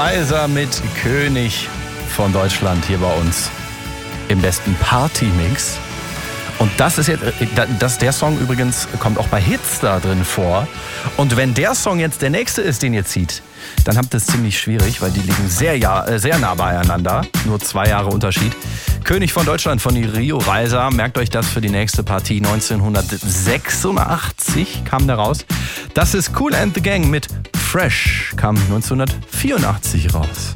Reiser mit König von Deutschland hier bei uns im besten Party-Mix. Und das ist jetzt, der Song übrigens kommt auch bei Hits da drin vor. Und wenn der Song jetzt der nächste ist, den ihr zieht, dann habt ihr es ziemlich schwierig, weil die liegen sehr nah beieinander. Nur 2 Jahre Unterschied. König von Deutschland von Rio Reiser. Merkt euch das für die nächste Partie. 1986 kam der raus. Das ist Kool and the Gang mit Fresh. Kam 1984 raus.